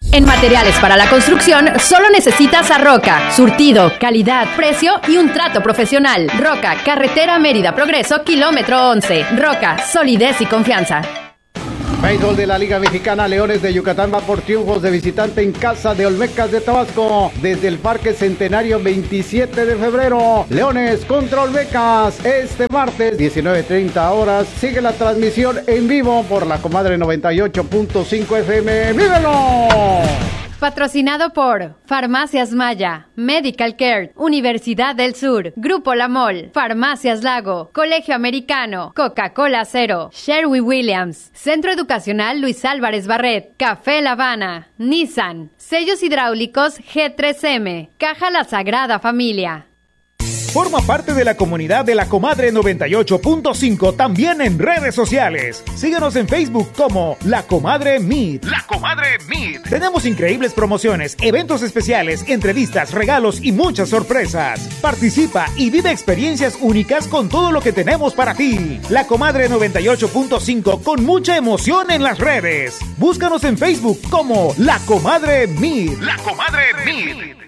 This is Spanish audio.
En materiales para la construcción, solo necesitas a Roca. Surtido, calidad, precio y un trato profesional. Roca, carretera Mérida Progreso, kilómetro 11. Roca, solidez y confianza. Béisbol de la Liga Mexicana, Leones de Yucatán va por triunfos de visitante en casa de Olmecas de Tabasco desde el Parque Centenario 27 de febrero. Leones contra Olmecas este martes 19:30 horas. Sigue la transmisión en vivo por la Comadre 98.5 FM. ¡Vívelo! Patrocinado por Farmacias Maya, Medical Care, Universidad del Sur, Grupo La Mol, Farmacias Lago, Colegio Americano, Coca-Cola Cero, Sherwin-Williams, Centro Educacional Luis Álvarez Barret, Café La Habana, Nissan, Sellos Hidráulicos G3M, Caja La Sagrada Familia. Forma parte de la comunidad de la Comadre 98.5 también en redes sociales. Síguenos en Facebook como La Comadre Meet. La Comadre Meet. Tenemos increíbles promociones, eventos especiales, entrevistas, regalos y muchas sorpresas. Participa y vive experiencias únicas con todo lo que tenemos para ti. La Comadre 98.5 con mucha emoción en las redes. Búscanos en Facebook como La Comadre Meet. La Comadre Meet.